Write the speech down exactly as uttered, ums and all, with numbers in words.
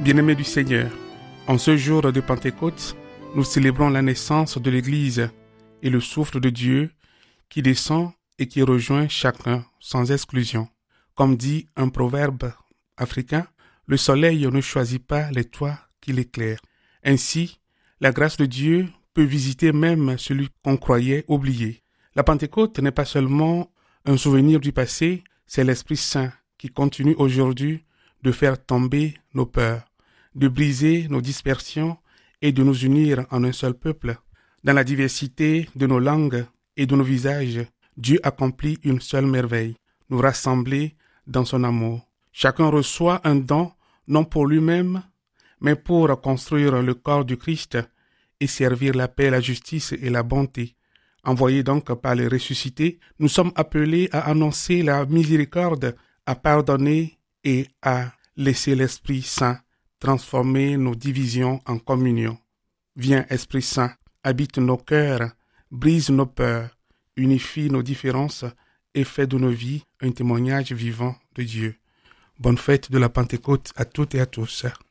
Bien-aimés du Seigneur, en ce jour de Pentecôte, nous célébrons la naissance de l'Église et le souffle de Dieu qui descend et qui rejoint chacun sans exclusion. Comme dit un proverbe africain, le soleil ne choisit pas les toits qui l'éclairent. Ainsi, la grâce de Dieu peut visiter même celui qu'on croyait oublié. La Pentecôte n'est pas seulement un souvenir du passé, c'est l'Esprit Saint qui continue aujourd'hui de faire tomber nos peurs, de briser nos dispersions et de nous unir en un seul peuple. Dans la diversité de nos langues et de nos visages, Dieu accomplit une seule merveille, nous rassembler dans son amour. Chacun reçoit un don, non pour lui-même, mais pour construire le corps du Christ et servir la paix, la justice et la bonté. Envoyés donc par les ressuscités, nous sommes appelés à annoncer la miséricorde, à pardonner et à laisser l'Esprit Saint transformer nos divisions en communion. Viens, Esprit Saint, habite nos cœurs, brise nos peurs, unifie nos différences et fais de nos vies un témoignage vivant de Dieu. Bonne fête de la Pentecôte à toutes et à tous.